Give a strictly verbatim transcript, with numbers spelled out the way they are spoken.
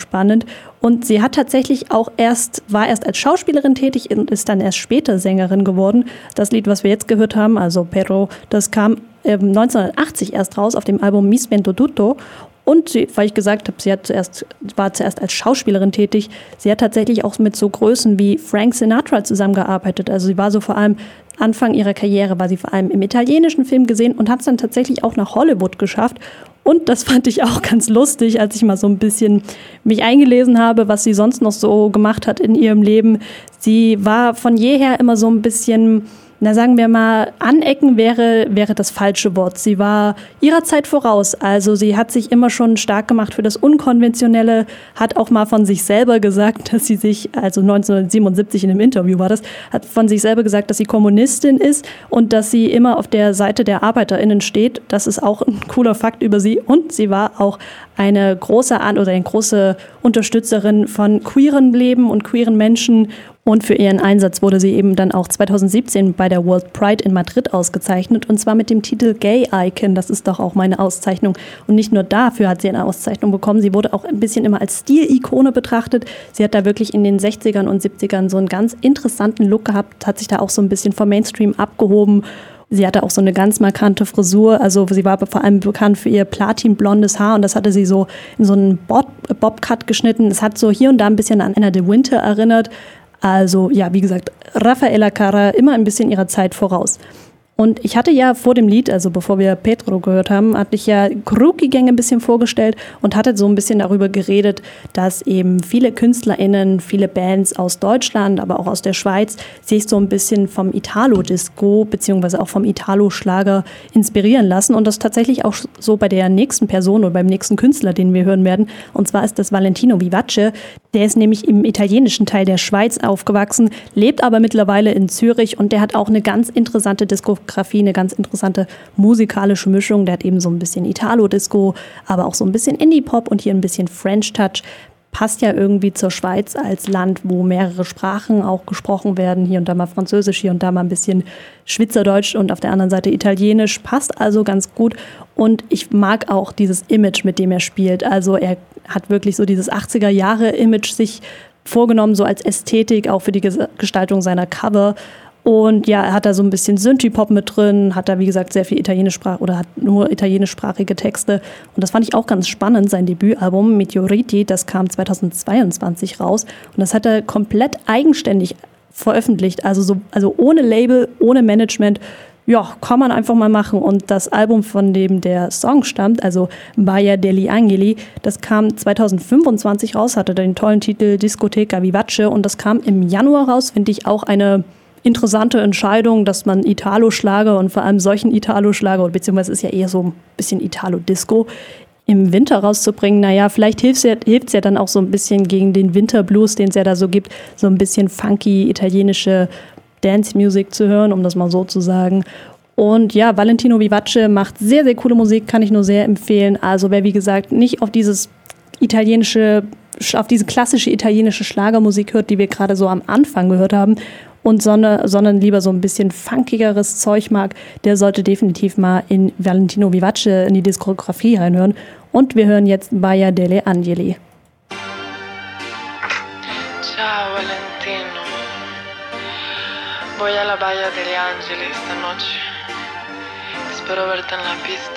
spannend. Und sie hat tatsächlich auch erst, war erst als Schauspielerin tätig und ist dann erst später Sängerin geworden. Das Lied, was wir jetzt gehört haben, also Pero, das kam ähm, neunzehnhundertachtzig erst raus auf dem Album Mi Spento Tutto. Und sie, weil ich gesagt habe, sie hat zuerst, war zuerst als Schauspielerin tätig. Sie hat tatsächlich auch mit so Größen wie Frank Sinatra zusammengearbeitet. Also sie war so vor allem, Anfang ihrer Karriere war sie vor allem im italienischen Film gesehen und hat es dann tatsächlich auch nach Hollywood geschafft. Und das fand ich auch ganz lustig, als ich mal so ein bisschen mich eingelesen habe, was sie sonst noch so gemacht hat in ihrem Leben. Sie war von jeher immer so ein bisschen, na sagen wir mal, anecken wäre, wäre das falsche Wort. Sie war ihrer Zeit voraus. Also sie hat sich immer schon stark gemacht für das Unkonventionelle, hat auch mal von sich selber gesagt, dass sie sich, also neunzehnhundertsiebenundsiebzig in einem Interview war das, hat von sich selber gesagt, dass sie Kommunistin ist und dass sie immer auf der Seite der ArbeiterInnen steht. Das ist auch ein cooler Fakt über sie. Und sie war auch eine große An- oder eine große Unterstützerin von queeren Leben und queeren Menschen. Und für ihren Einsatz wurde sie eben dann auch zweitausendsiebzehn bei der World Pride in Madrid ausgezeichnet. Und zwar mit dem Titel Gay Icon. Das ist doch auch meine Auszeichnung. Und nicht nur dafür hat sie eine Auszeichnung bekommen. Sie wurde auch ein bisschen immer als Stilikone betrachtet. Sie hat da wirklich in den sechzigern und siebzigern so einen ganz interessanten Look gehabt, hat sich da auch so ein bisschen vom Mainstream abgehoben. Sie hatte auch so eine ganz markante Frisur, also sie war vor allem bekannt für ihr platinblondes Haar und das hatte sie so in so einen Bob, Bobcut geschnitten. Es hat so hier und da ein bisschen an Anna de Winter erinnert. Also ja, wie gesagt, Raffaella Carrà immer ein bisschen ihrer Zeit voraus. Und ich hatte ja vor dem Lied, also bevor wir Pedro gehört haben, hatte ich ja Groupie-Gänge ein bisschen vorgestellt und hatte so ein bisschen darüber geredet, dass eben viele KünstlerInnen, viele Bands aus Deutschland, aber auch aus der Schweiz sich so ein bisschen vom Italo-Disco beziehungsweise auch vom Italo-Schlager inspirieren lassen. Und das tatsächlich auch so bei der nächsten Person oder beim nächsten Künstler, den wir hören werden. Und zwar ist das Valentino Vivace. Der ist nämlich im italienischen Teil der Schweiz aufgewachsen, lebt aber mittlerweile in Zürich und der hat auch eine ganz interessante Diskografie, eine ganz interessante musikalische Mischung. Der hat eben so ein bisschen Italo-Disco, aber auch so ein bisschen Indie-Pop und hier ein bisschen French-Touch. Passt ja irgendwie zur Schweiz als Land, wo mehrere Sprachen auch gesprochen werden. Hier und da mal Französisch, hier und da mal ein bisschen Schweizerdeutsch und auf der anderen Seite Italienisch. Passt also ganz gut. Und ich mag auch dieses Image, mit dem er spielt. Also er hat wirklich so dieses achtziger-Jahre-Image sich vorgenommen, so als Ästhetik, auch für die Gestaltung seiner Cover. Und ja, er hat da so ein bisschen Synthie-Pop mit drin, hat da wie gesagt sehr viel italienischsprachige oder hat nur italienischsprachige Texte. Und das fand ich auch ganz spannend, sein Debütalbum Meteoriti, das kam zweitausendzweiundzwanzig raus. Und das hat er komplett eigenständig veröffentlicht, also, so, also ohne Label, ohne Management. Ja, kann man einfach mal machen. Und das Album, von dem der Song stammt, also Baia degli Angeli, das kam zweitausendfünfundzwanzig raus, hatte den tollen Titel Discoteca Vivace und das kam im Januar raus, finde ich auch eine interessante Entscheidung, dass man Italo-Schlager und vor allem solchen Italo-Schlager, beziehungsweise ist ja eher so ein bisschen Italo-Disco, im Winter rauszubringen. Naja, vielleicht hilft es ja, hilft's ja dann auch so ein bisschen gegen den Winterblues, den es ja da so gibt, so ein bisschen funky italienische Dance-Music zu hören, um das mal so zu sagen. Und ja, Valentino Vivace macht sehr, sehr coole Musik, kann ich nur sehr empfehlen. Also wer, wie gesagt, nicht auf dieses italienische, auf diese klassische italienische Schlagermusik hört, die wir gerade so am Anfang gehört haben, und sondern, sondern lieber so ein bisschen funkigeres Zeug mag, der sollte definitiv mal in Valentino Vivace in die Diskografie reinhören. Und wir hören jetzt Baia degli Angeli. Ciao Valentino, voy a la Baia degli Angeli esta noche. Espero verte en la pista.